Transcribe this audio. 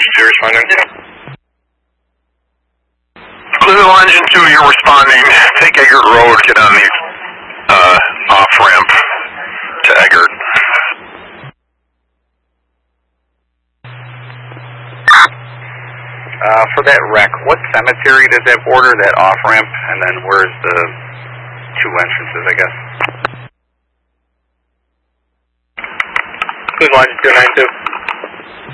2 responding. Louisville Engine 2, you're responding. Take Eggert Road, get on the off-ramp to Eggert. For that wreck, what cemetery does that border, that off-ramp, and then where's the 2 entrances, I guess? Louisville Engine 292.